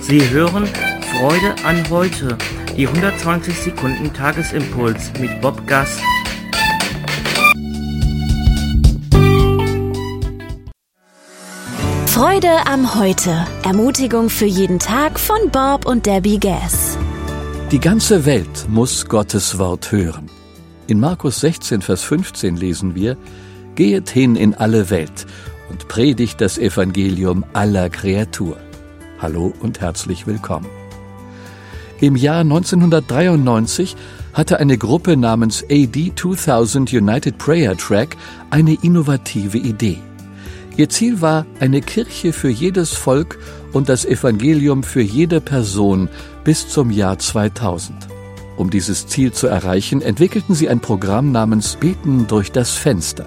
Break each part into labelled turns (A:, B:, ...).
A: Sie hören Freude an heute, die 120 Sekunden Tagesimpuls mit Bob Gast.
B: Freude am Heute. Ermutigung für jeden Tag von Bob und Debbie Gass.
C: Die ganze Welt muss Gottes Wort hören. In Markus 16, Vers 15 lesen wir: Gehet hin in alle Welt und predigt das Evangelium aller Kreatur. Hallo und herzlich willkommen. Im Jahr 1993 hatte eine Gruppe namens AD 2000 United Prayer Track eine innovative Idee. Ihr Ziel war eine Kirche für jedes Volk und das Evangelium für jede Person bis zum Jahr 2000. Um dieses Ziel zu erreichen, entwickelten sie ein Programm namens Beten durch das Fenster.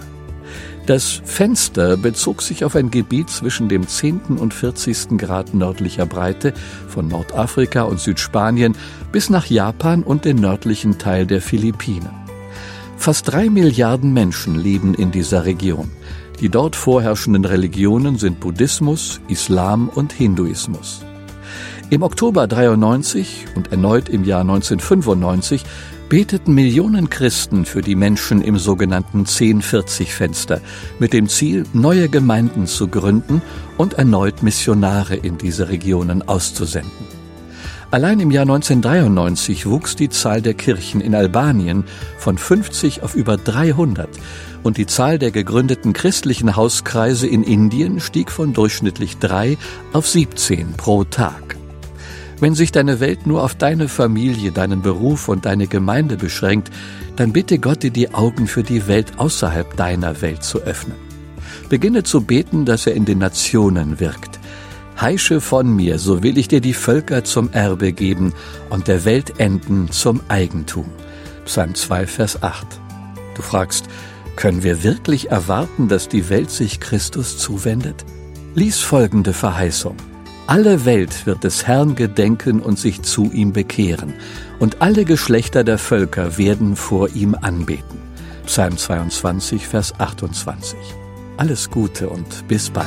C: Das Fenster bezog sich auf ein Gebiet zwischen dem 10. und 40. Grad nördlicher Breite von Nordafrika und Südspanien bis nach Japan und den nördlichen Teil der Philippinen. Fast 3 Milliarden Menschen leben in dieser Region. Die dort vorherrschenden Religionen sind Buddhismus, Islam und Hinduismus. Im Oktober 1993 und erneut im Jahr 1995 beteten Millionen Christen für die Menschen im sogenannten 1040-Fenster mit dem Ziel, neue Gemeinden zu gründen und erneut Missionare in diese Regionen auszusenden. Allein im Jahr 1993 wuchs die Zahl der Kirchen in Albanien von 50 auf über 300 und die Zahl der gegründeten christlichen Hauskreise in Indien stieg von durchschnittlich 3 auf 17 pro Tag. Wenn sich deine Welt nur auf deine Familie, deinen Beruf und deine Gemeinde beschränkt, dann bitte Gott, dir die Augen für die Welt außerhalb deiner Welt zu öffnen. Beginne zu beten, dass er in den Nationen wirkt. Heische von mir, so will ich dir die Völker zum Erbe geben und der Weltenden zum Eigentum. Psalm 2, Vers 8. Du fragst, können wir wirklich erwarten, dass die Welt sich Christus zuwendet? Lies folgende Verheißung. Alle Welt wird des Herrn gedenken und sich zu ihm bekehren, und alle Geschlechter der Völker werden vor ihm anbeten. Psalm 22, Vers 28. Alles Gute und bis bald.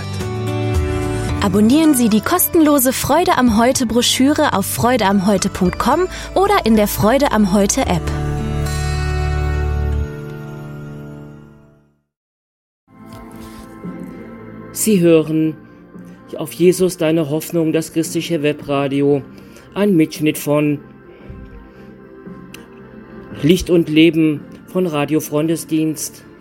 B: Abonnieren Sie die kostenlose Freude am Heute Broschüre auf freudeamheute.com oder in der Freude am Heute App.
A: Sie hören auf Jesus, deine Hoffnung, das christliche Webradio, ein Mitschnitt von Licht und Leben von Radio Freundesdienst.